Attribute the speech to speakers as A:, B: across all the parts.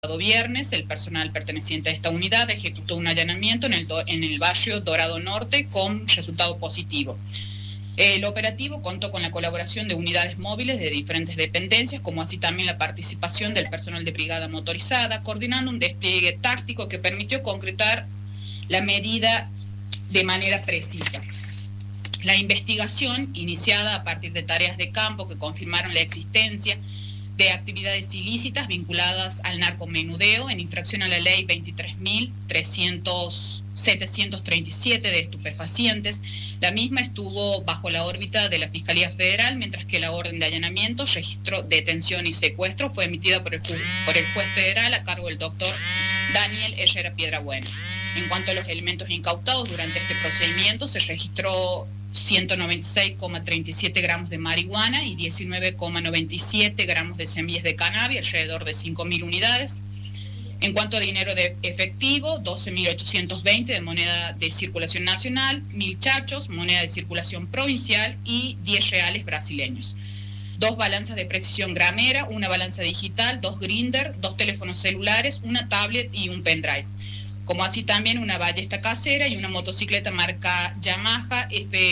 A: viernes, el personal perteneciente a esta unidad ejecutó un allanamiento en el barrio Dorado Norte con resultado positivo. El operativo contó con la colaboración de unidades móviles de diferentes dependencias, como así también la participación del personal de brigada motorizada, coordinando un despliegue táctico que permitió concretar la medida de manera precisa. La investigación, iniciada a partir de tareas de campo que confirmaron la existencia de actividades ilícitas vinculadas al narcomenudeo en infracción a la ley 23.737 de estupefacientes. La misma estuvo bajo la órbita de la Fiscalía Federal, mientras que la orden de allanamiento, registro, detención y secuestro fue emitida por el juez federal a cargo del doctor Daniel Herrera Piedrabuena. En cuanto a los elementos incautados durante este procedimiento, se registró 196,37 gramos de marihuana y 19,97 gramos de semillas de cannabis, alrededor de 5.000 unidades. En cuanto a dinero de efectivo, 12.820 de moneda de circulación nacional, 1.000 chachos, moneda de circulación provincial y 10 reales brasileños. 2 balanzas de precisión gramera, una balanza digital, 2 grinder, 2 teléfonos celulares, una tablet y un pendrive. Como así también una ballesta casera y una motocicleta marca Yamaha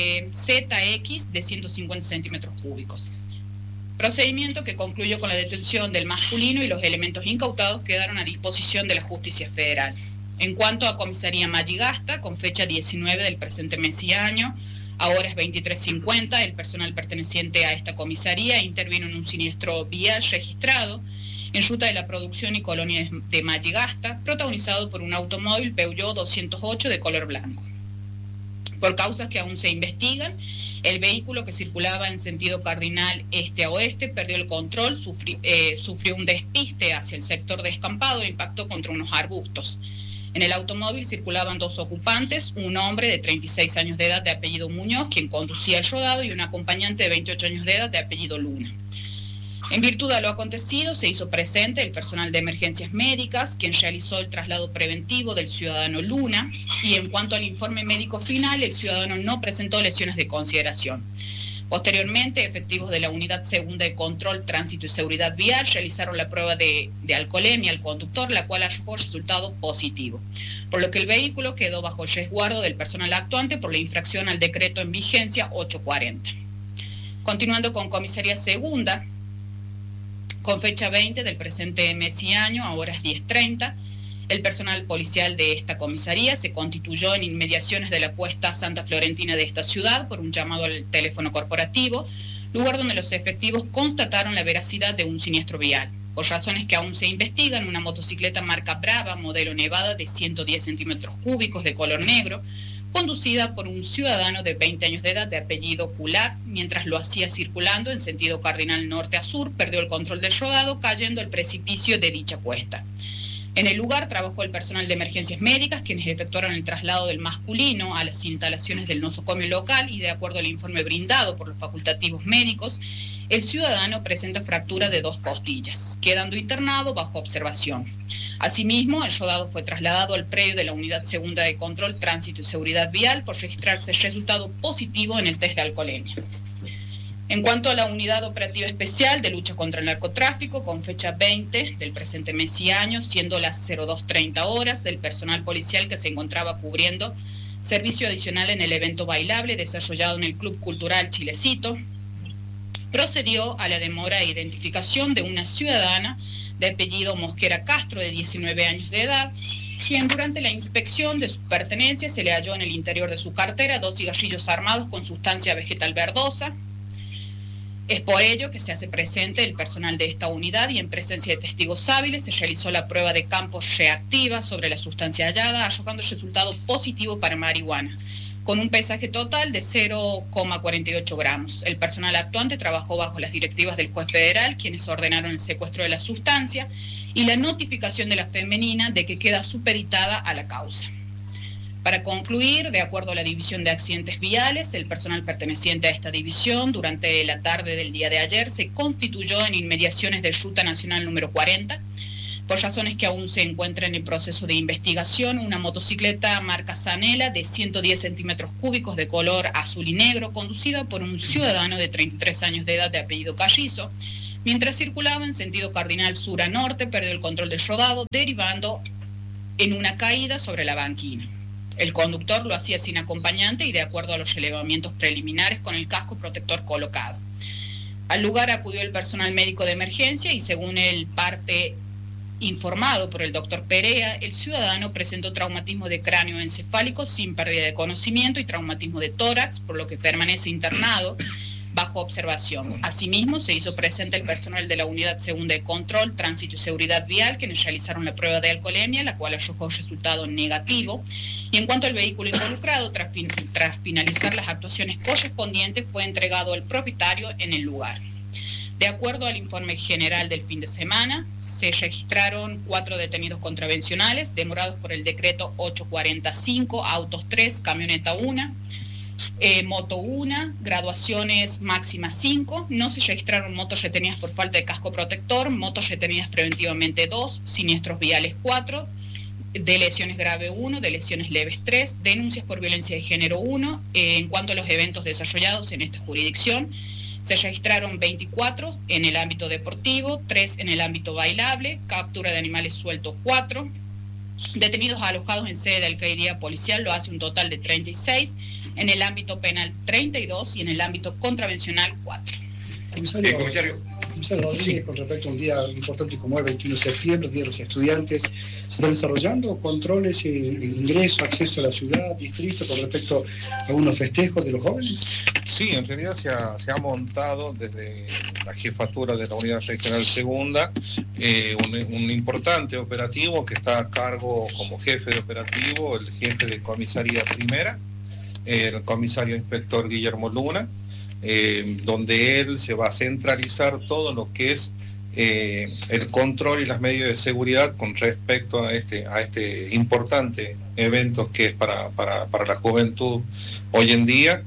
A: FZX de 150 centímetros cúbicos. Procedimiento que concluyó con la detención del masculino y los elementos incautados quedaron a disposición de la Justicia Federal. En cuanto a Comisaría Mayigasta, con fecha 19 del presente mes y año, a horas 23:50, el personal perteneciente a esta comisaría intervino en un siniestro vial registrado en ruta de la Producción y Colonia de Mayigasta, protagonizado por un automóvil Peugeot 208 de color blanco. Por causas que aún se investigan, el vehículo, que circulaba en sentido cardinal este a oeste, perdió el control, sufrió un despiste hacia el sector descampado e impactó contra unos arbustos. En el automóvil circulaban 2 ocupantes, un hombre de 36 años de edad de apellido Muñoz, quien conducía el rodado, y un acompañante de 28 años de edad de apellido Luna. En virtud de lo acontecido, se hizo presente el personal de emergencias médicas, quien realizó el traslado preventivo del ciudadano Luna, y en cuanto al informe médico final, el ciudadano no presentó lesiones de consideración. Posteriormente, efectivos de la Unidad Segunda de Control, Tránsito y Seguridad Vial realizaron la prueba de alcoholemia al conductor, la cual arrojó resultado positivo, por lo que el vehículo quedó bajo el resguardo del personal actuante por la infracción al decreto en vigencia 840. Continuando con Comisaría Segunda, con fecha 20 del presente mes y año, a horas 10:30, el personal policial de esta comisaría se constituyó en inmediaciones de la cuesta Santa Florentina de esta ciudad por un llamado al teléfono corporativo, lugar donde los efectivos constataron la veracidad de un siniestro vial. Por razones que aún se investigan, una motocicleta marca Brava, modelo Nevada, de 110 centímetros cúbicos de color negro, conducida por un ciudadano de 20 años de edad de apellido Culac, mientras lo hacía circulando en sentido cardinal norte a sur, perdió el control del rodado, cayendo al precipicio de dicha cuesta. En el lugar trabajó el personal de emergencias médicas, quienes efectuaron el traslado del masculino a las instalaciones del nosocomio local, y de acuerdo al informe brindado por los facultativos médicos, el ciudadano presenta fractura de 2 costillas, quedando internado bajo observación. Asimismo, el rodado fue trasladado al predio de la Unidad Segunda de Control, Tránsito y Seguridad Vial por registrarse resultado positivo en el test de alcoholemia. En cuanto a la Unidad Operativa Especial de Lucha contra el Narcotráfico, con fecha 20 del presente mes y año, siendo las 02:30 horas, el personal policial que se encontraba cubriendo servicio adicional en el evento bailable desarrollado en el Club Cultural Chilecito, procedió a la demora e identificación de una ciudadana de apellido Mosquera Castro, de 19 años de edad, quien durante la inspección de sus pertenencias se le halló en el interior de su cartera 2 cigarrillos armados con sustancia vegetal verdosa. Es por ello que se hace presente el personal de esta unidad, y en presencia de testigos hábiles se realizó la prueba de campo reactiva sobre la sustancia hallada, arrojando resultado positivo para marihuana, con un pesaje total de 0,48 gramos. El personal actuante trabajó bajo las directivas del juez federal, quienes ordenaron el secuestro de la sustancia y la notificación de la femenina de que queda supeditada a la causa. Para concluir, de acuerdo a la División de Accidentes Viales, el personal perteneciente a esta división, durante la tarde del día de ayer, se constituyó en inmediaciones de Ruta Nacional número 40, por razones que aún se encuentran en proceso de investigación, una motocicleta marca Zanela de 110 centímetros cúbicos de color azul y negro, conducida por un ciudadano de 33 años de edad de apellido Carrizo, Mientras circulaba en sentido cardinal sur a norte, perdió el control del rodado, derivando en una caída sobre la banquina. El conductor lo hacía sin acompañante y de acuerdo a los relevamientos preliminares con el casco protector colocado. Al lugar acudió el personal médico de emergencia y según el parte informado por el doctor Perea, el ciudadano presentó traumatismo de cráneo encefálico sin pérdida de conocimiento y traumatismo de tórax, por lo que permanece internado bajo observación. Asimismo, se hizo presente el personal de la Unidad Segunda de Control, Tránsito y Seguridad Vial, quienes realizaron la prueba de alcoholemia, la cual arrojó resultado negativo. Y en cuanto al vehículo involucrado, tras finalizar las actuaciones correspondientes, fue entregado al propietario en el lugar. De acuerdo al informe general del fin de semana, se registraron 4 detenidos contravencionales, demorados por el decreto 845, autos 3, camioneta 1, moto 1, graduaciones máximas 5, no se registraron motos retenidas por falta de casco protector, motos retenidas preventivamente 2, siniestros viales 4, de lesiones grave 1, de lesiones leves 3, denuncias por violencia de género 1. En cuanto a los eventos desarrollados en esta jurisdicción, se registraron 24 en el ámbito deportivo, 3 en el ámbito bailable, captura de animales sueltos 4, detenidos alojados en sede de alcaldía policial lo hace un total de 36, en el ámbito penal 32 y en el ámbito contravencional 4.
B: Comisario Rodríguez, sí. Con respecto a un día importante como el 21 de septiembre, Día de los Estudiantes, ¿se están desarrollando controles en ingreso, acceso a la ciudad, distrito, con respecto a algunos festejos de los jóvenes?
C: Sí, en realidad se ha montado desde la jefatura de la Unidad Regional Segunda un importante operativo que está a cargo como jefe de operativo el jefe de comisaría primera, el comisario inspector Guillermo Luna, donde él se va a centralizar todo lo que es el control y las medidas de seguridad con respecto a este importante evento que es para la juventud hoy en día,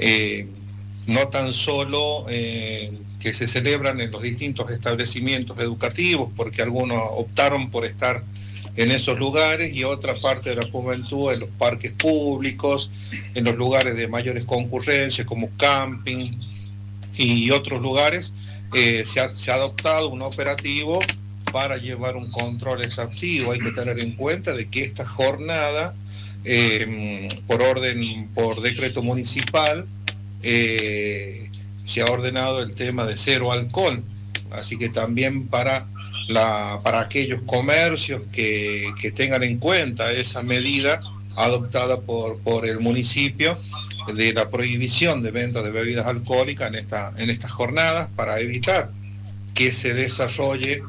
C: no tan solo que se celebran en los distintos establecimientos educativos, porque algunos optaron por estar en esos lugares y otra parte de la juventud en los parques públicos, en los lugares de mayores concurrencias como camping y otros lugares. Se ha adoptado un operativo para llevar un control exhaustivo. Hay que tener en cuenta de que esta jornada, por decreto municipal, se ha ordenado el tema de cero alcohol, así que también para aquellos comercios que tengan en cuenta esa medida adoptada por el municipio de la prohibición de venta de bebidas alcohólicas en estas jornadas, para evitar que se desarrolle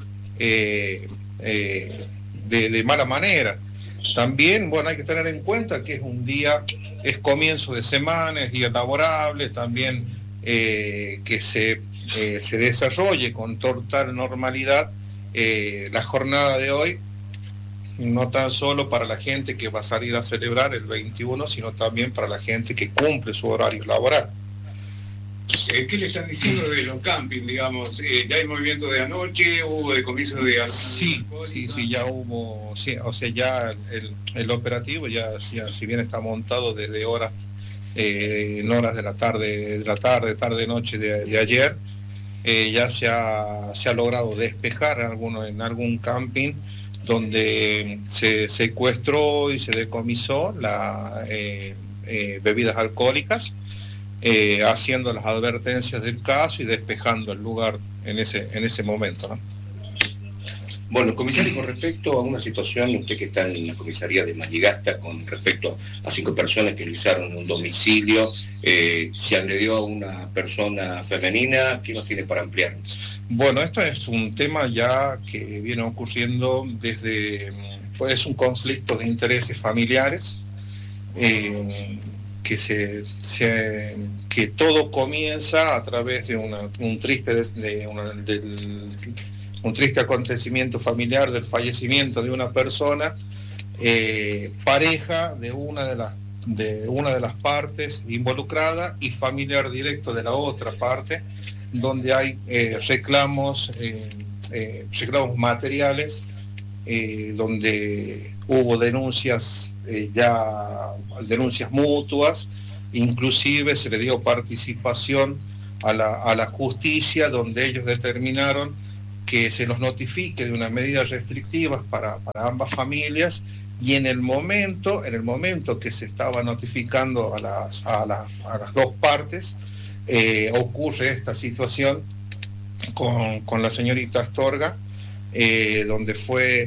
C: de mala manera. También, bueno, hay que tener en cuenta que es comienzo de semana, es día laborable, también que se desarrolle con total normalidad la jornada de hoy, no tan solo para la gente que va a salir a celebrar el 21, sino también para la gente que cumple su horario laboral.
D: ¿Qué le están diciendo de los campings, digamos? ¿Ya hay movimiento de anoche? ¿Hubo decomiso de...?
C: Sí, ya hubo, sí, o sea, ya el operativo ya, si bien está montado desde horas, en horas de la tarde-noche de ayer, ya se ha logrado despejar en algún camping donde se secuestró y se decomisó bebidas alcohólicas, haciendo las advertencias del caso y despejando el lugar en ese momento, ¿no?
E: Bueno, comisario, con respecto a una situación, usted que está en la comisaría de Malligasta, con respecto a 5 personas que realizaron un domicilio, se agredió a una persona femenina, ¿qué nos tiene para ampliar?
C: Bueno, esto es un tema ya que viene ocurriendo pues es un conflicto de intereses familiares, que todo comienza a través de un triste acontecimiento familiar del fallecimiento de una persona, pareja de una de las partes involucrada y familiar directo de la otra parte, donde hay reclamos materiales, donde hubo denuncias mutuas, inclusive se le dio participación a la justicia, donde ellos determinaron que se los notifique de unas medidas restrictivas para ambas familias, y en el momento que se estaba notificando a las dos partes, ocurre esta situación con la señorita Astorga, donde fue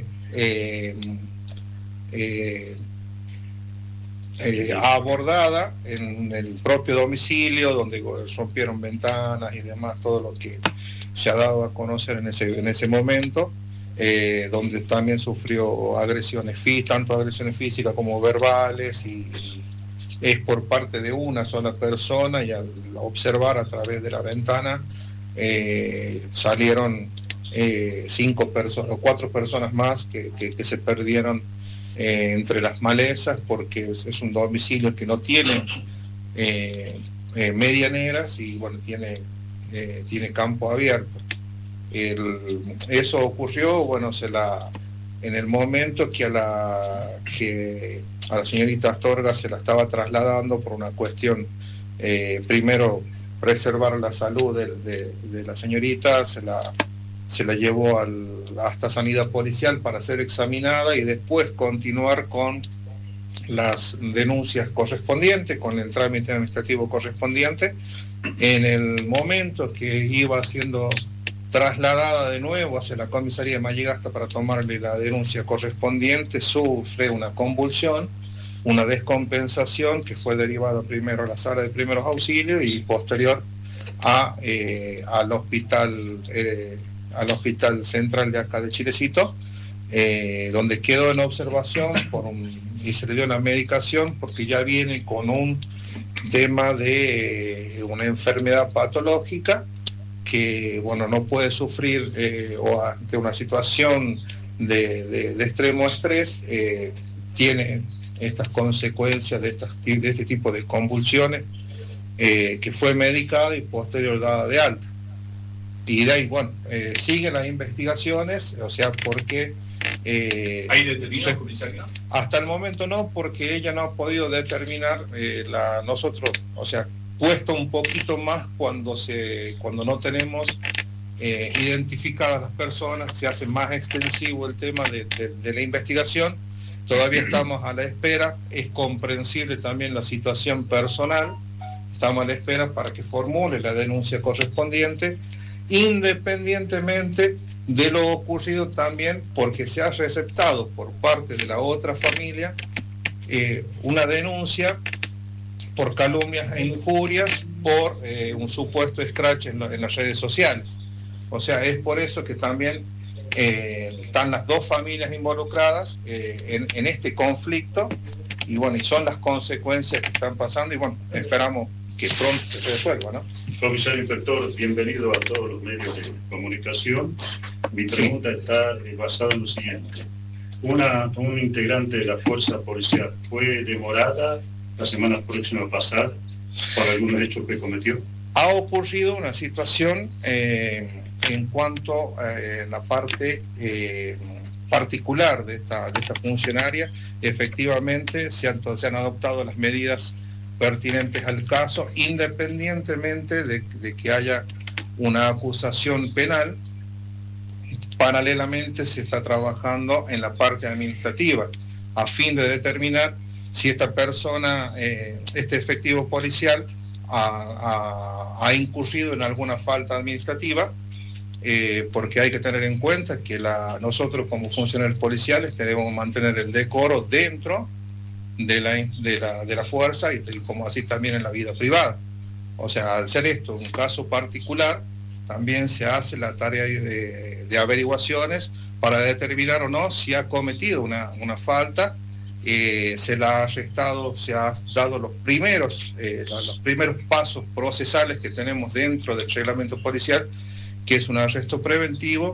C: abordada en el propio domicilio, donde rompieron ventanas y demás, todo lo que se ha dado a conocer en ese momento, donde también sufrió agresiones, tanto agresiones físicas como verbales, y es por parte de una sola persona, y al observar a través de la ventana salieron 4 personas más que se perdieron entre las malezas, porque es un domicilio que no tiene medianeras, y bueno, tiene campo abierto. Eso ocurrió, bueno, en el momento que a la señorita Astorga se la estaba trasladando por una cuestión, primero preservar la salud de la señorita, se la llevó hasta Sanidad Policial para ser examinada, y después continuar con las denuncias correspondientes, con el trámite administrativo correspondiente. En el momento que iba siendo trasladada de nuevo hacia la comisaría de Mallegasta para tomarle la denuncia correspondiente, sufre una convulsión, una descompensación, que fue derivada primero a la sala de primeros auxilios y posterior al hospital central de acá de Chilecito, donde quedó en observación y se le dio la medicación, porque ya viene con un tema de una enfermedad patológica que, bueno, no puede sufrir, o ante una situación de extremo estrés, tiene estas consecuencias de este tipo de convulsiones, que fue medicada y posterior dada de alta. Y de ahí, bueno, siguen las investigaciones, o sea, porque...
D: ¿Hay detenido, comisario?
C: Hasta el momento no, porque ella no ha podido determinar, nosotros, o sea, cuesta un poquito más cuando no tenemos identificadas las personas, se hace más extensivo el tema de la investigación. Todavía estamos a la espera, es comprensible también la situación personal, estamos a la espera para que formule la denuncia correspondiente, independientemente de lo ocurrido también, porque se ha receptado por parte de la otra familia una denuncia por calumnias e injurias por un supuesto scratch en las redes sociales. O sea, es por eso que también están las dos familias involucradas en este conflicto, y bueno, y son las consecuencias que están pasando, y bueno, esperamos que pronto se resuelva, ¿no?
F: Comisario Inspector, bienvenido a todos los medios de comunicación. Mi pregunta está basada en lo siguiente. Un integrante de la fuerza policial fue demorada la semana próxima a pasar por algunos hechos que cometió.
C: Ha ocurrido una situación en cuanto a la parte particular de esta funcionaria. Efectivamente se han adoptado las medidas pertinentes al caso, independientemente de que haya una acusación penal. Paralelamente se está trabajando en la parte administrativa a fin de determinar si esta persona, este efectivo policial, ha incurrido en alguna falta administrativa, porque hay que tener en cuenta que nosotros como funcionarios policiales debemos mantener el decoro dentro de la fuerza, y como así también en la vida privada. O sea, al ser esto un caso particular, también se hace la tarea de averiguaciones para determinar o no si ha cometido una falta. Se la ha arrestado, se ha dado los primeros pasos procesales que tenemos dentro del reglamento policial, que es un arresto preventivo,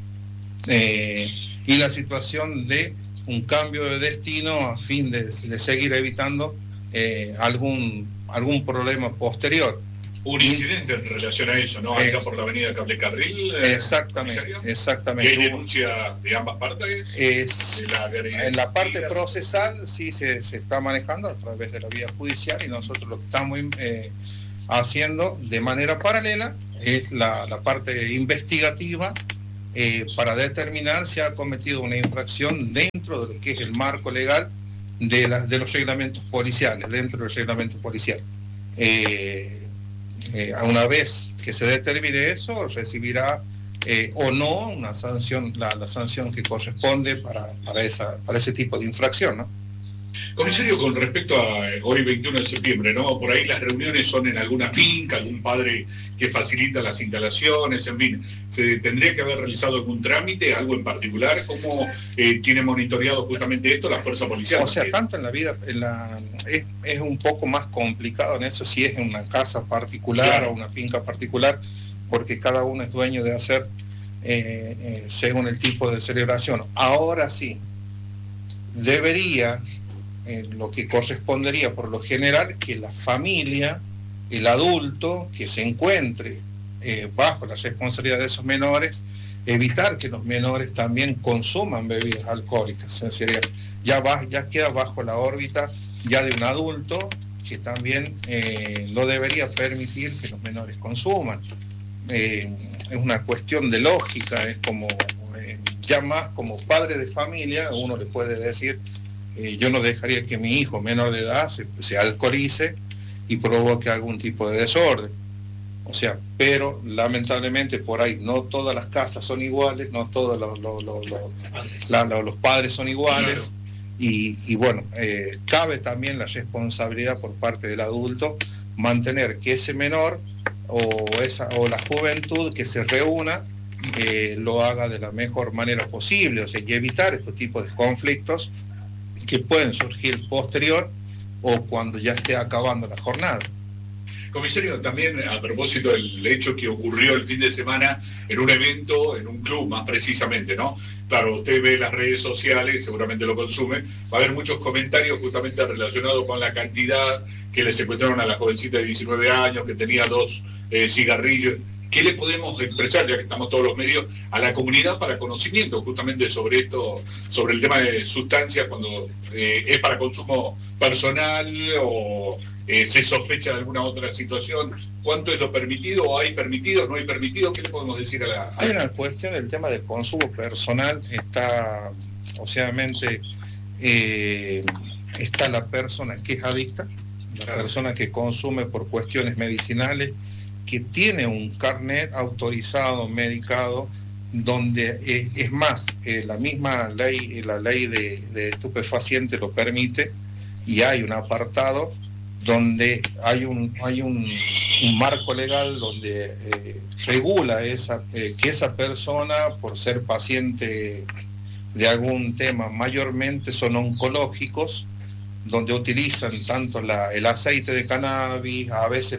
C: y la situación de un cambio de destino a fin de seguir evitando algún problema posterior.
D: Un incidente en relación a eso, ¿no? Acá por la avenida Cablecarril.
C: Exactamente.
D: ¿Y hay denuncia de ambas partes?
C: En la parte procesal sí se está manejando a través de la vía judicial, y nosotros lo que estamos haciendo de manera paralela es la parte investigativa para determinar si ha cometido una infracción dentro de lo que es el marco legal de los reglamentos policiales, dentro del reglamento policial. Una vez que se determine eso, recibirá o no una sanción, la sanción que corresponde para ese tipo de infracción, ¿no?
D: Comisario, con respecto a hoy 21 de septiembre, ¿no? Por ahí las reuniones son en alguna finca, algún padre que facilita las instalaciones, en fin. ¿Se tendría que haber realizado algún trámite, algo en particular? ¿Cómo tiene monitoreado justamente esto la fuerza policial?
C: O sea, tanto en la vida, es un poco más complicado en eso si es en una casa particular, claro, o una finca particular, porque cada uno es dueño de hacer según el tipo de celebración. Ahora sí, debería... lo que correspondería por lo general que la familia, el adulto que se encuentre bajo la responsabilidad de esos menores, evitar que los menores también consuman bebidas alcohólicas. Es decir, ya queda bajo la órbita ya de un adulto que también no debería permitir que los menores consuman. Es una cuestión de lógica, es como ya más como padre de familia uno le puede decir: yo no dejaría que mi hijo menor de edad se alcoholice y provoque algún tipo de desorden. O sea, pero lamentablemente por ahí no todas las casas son iguales, no todos los padres son iguales, y bueno, cabe también la responsabilidad por parte del adulto mantener que ese menor o la juventud que se reúna lo haga de la mejor manera posible, o sea, y evitar estos tipos de conflictos que pueden surgir posterior o cuando ya esté acabando la jornada.
D: Comisario, también a propósito del hecho que ocurrió el fin de semana en un evento, en un club más precisamente, ¿no? Claro, usted ve las redes sociales, seguramente lo consume, va a haber muchos comentarios justamente relacionados con la cantidad que le secuestraron a la jovencita de 19 años, que tenía 2 cigarrillos. ¿Qué le podemos expresar, ya que estamos todos los medios, a la comunidad para conocimiento justamente sobre esto, sobre el tema de sustancias cuando es para consumo personal o se sospecha de alguna otra situación? ¿Cuánto es lo permitido o hay permitido, no hay permitido? ¿Qué le podemos decir a la...?
C: Hay una cuestión, el tema del consumo personal está, obviamente, está la persona que es adicta, la persona que consume por cuestiones medicinales, que tiene un carnet autorizado, medicado, donde es más, la misma ley, la ley de estupefacientes lo permite, y hay un apartado donde hay un marco legal donde regula que esa persona, por ser paciente de algún tema, mayormente son oncológicos, donde utilizan tanto el aceite de cannabis, a veces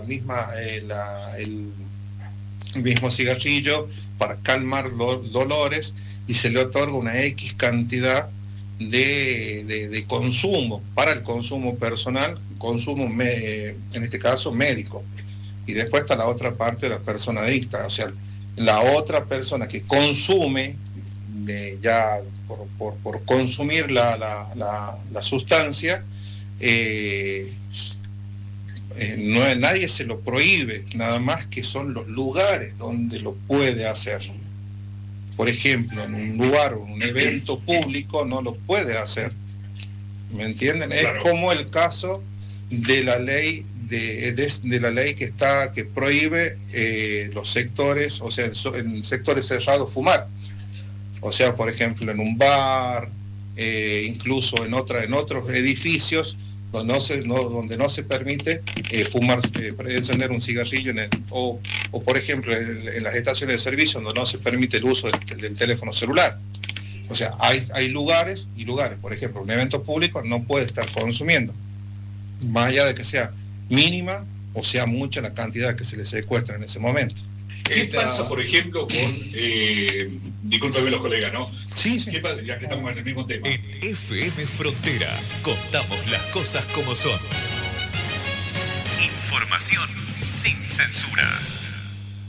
C: el mismo cigarrillo para calmar dolores, y se le otorga una X cantidad de consumo para el consumo personal, consumo en este caso médico. Y después está la otra parte de la persona adicta, o sea, la otra persona que consume ya por consumir la sustancia, nadie se lo prohíbe, nada más que son los lugares donde lo puede hacer. Por ejemplo, en un lugar, un evento público, no lo puede hacer. ¿Me entienden? Claro. Es como el caso de la ley de la ley que prohíbe los sectores, o sea, en sectores cerrados fumar. O sea, por ejemplo, en un bar, incluso en otros edificios donde no se permite fumar, encender un cigarrillo o por ejemplo, en las estaciones de servicio donde no se permite el uso del teléfono celular. O sea, hay lugares y lugares. Por ejemplo, un evento público no puede estar consumiendo, más allá de que sea mínima o sea mucha la cantidad que se le secuestra en ese momento.
D: ¿Qué pasa, por ejemplo, con... discúlpeme los colegas, ¿no?
C: Sí.
D: ¿Qué pasa? Ya que estamos en el mismo tema.
G: En FM Frontera contamos las cosas como son. Información sin censura.